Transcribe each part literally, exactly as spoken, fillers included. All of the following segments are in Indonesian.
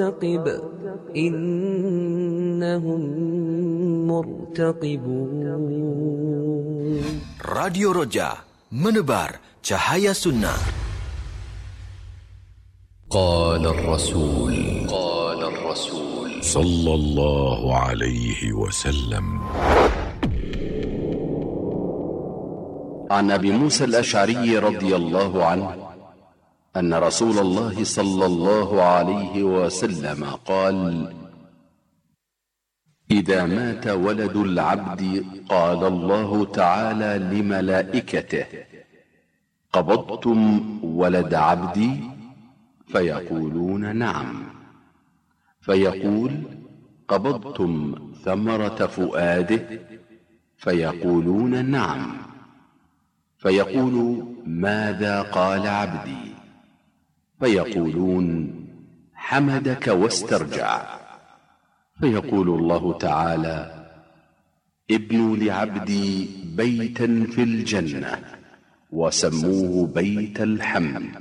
ارتقب إنهم مرتقبون. Radio Roja, menebar cahaya sunnah. قال الرسول قال الرسول صلى الله عليه وسلم. عن أبي موسى الأشعري رضي الله عنه أن رسول الله صلى الله عليه وسلم قال: إذا مات ولد العبد قال الله تعالى لملائكته: قبضتم ولد عبدي؟ فيقولون نعم. فيقول: قبضتم ثمرة فؤاده؟ فيقولون نعم. فيقول: ماذا قال عبدي؟ فيقولون: حمدك واسترجع. فيقول الله تعالى: ابنوا لعبدي بيتا في الجنة وسموه بيت الحمد.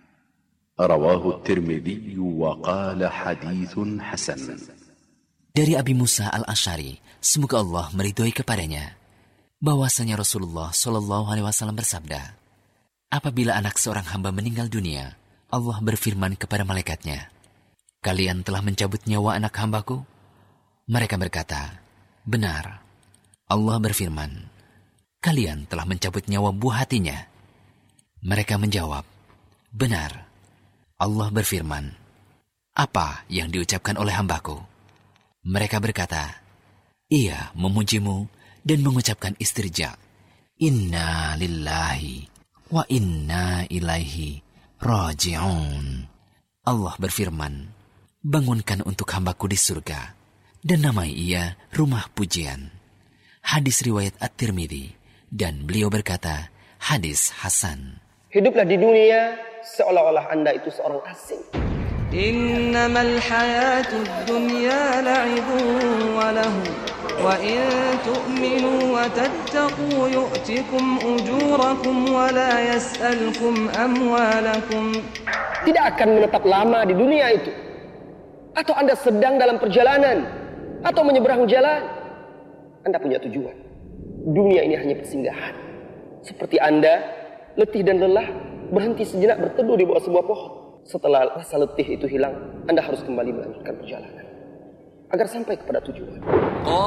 رواه الترمذي وقال حديث حسن. Dari Abi Musa al-Asy'ari, semoga Allah meridhoi kepadanya, bahwasanya Rasulullah Shallallahu Alaihi Wasallam bersabda, apabila anak seorang hamba meninggal dunia, Allah berfirman kepada malaikatnya, kalian telah mencabut nyawa anak hambaku? Mereka berkata, benar. Allah berfirman, kalian telah mencabut nyawa buah hatinya? Mereka menjawab, benar. Allah berfirman, apa yang diucapkan oleh hambaku? Mereka berkata, ia memujimu dan mengucapkan istirja. Inna lillahi wa inna ilaihi raji'un. Allah berfirman, bangunkan untuk hambaku di surga dan namai ia rumah pujian. Hadis riwayat At-Tirmidzi, dan beliau berkata, hadis hasan. Hiduplah di dunia seolah-olah Anda itu seorang asing. Innamal hayatud dunya la'ibun wa lahu wa in tu'minu wa tattaqu yu'tikum ujurakum wa la yas'alkum amwalakum. Tidak akan menetap lama di dunia itu. Atau Anda sedang dalam perjalanan atau menyeberang jalan, Anda punya tujuan. Dunia ini hanya persinggahan. Seperti Anda letih dan lelah, berhenti sejenak berteduh di bawah sebuah pohon. Setelah rasa letih itu hilang, Anda harus kembali melanjutkan perjalanan agar sampai kepada tujuan.